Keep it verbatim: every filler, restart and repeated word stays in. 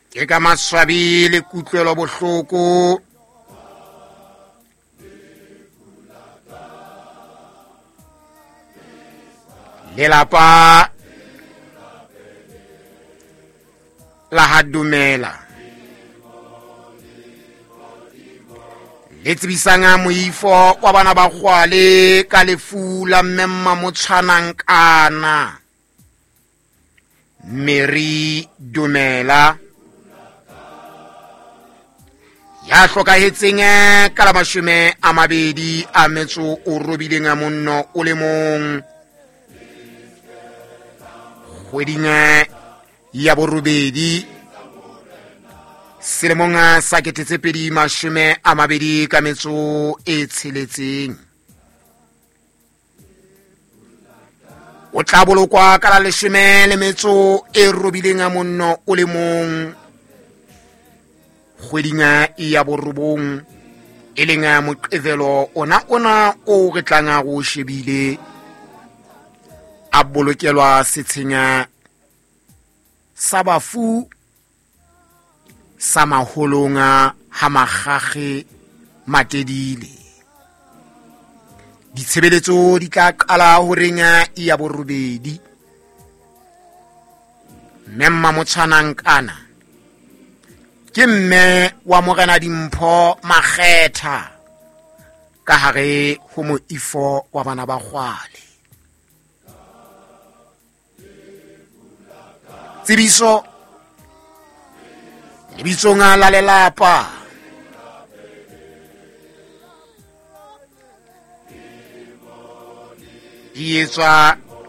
ke ka maswabi le kutlwelo bohloko lelapa la hadumela le tsebisanga moifo wa bana ba kgwale ka lefu la mmemma motshwanang kana Mary Dumela ya hlokahetseng ka la mashome a mabedi a metso o robileng a monno o le mong kgweding ya borobedi selemong sa ketetsepedi mashome a mabedi ka metso e tsheletseng o tla bolokwa ka la leshome le metso e robileng a monno o le mong kgweding ya borobong e leng moqebelo ona ona o re tlang go shebile a bolokelwa setshenya sa bafu sa maholonga ha magage matedile ditshebeletso di tla qala ho renya ya borobedi Mmemma Motshwanang kana ke mme wa Morena Dimpho Makgetha ka hare ho moifo wa bana ba kgwale tsebiso lebitsong la lelapa di etswa